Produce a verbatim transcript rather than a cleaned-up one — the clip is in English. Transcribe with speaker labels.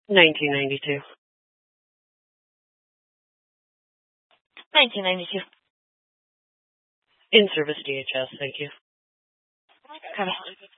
Speaker 1: nineteen ninety-two.
Speaker 2: nineteen ninety-two.
Speaker 1: In service D H S, thank you.
Speaker 2: Okay.